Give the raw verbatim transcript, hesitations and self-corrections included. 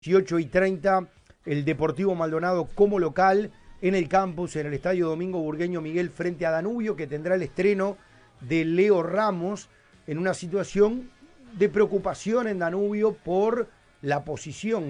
dieciocho y treinta, el Deportivo Maldonado como local en el campus, en el Estadio Domingo Burgueño Miguel, frente a Danubio, que tendrá el estreno de Leo Ramos en una situación de preocupación en Danubio por la posición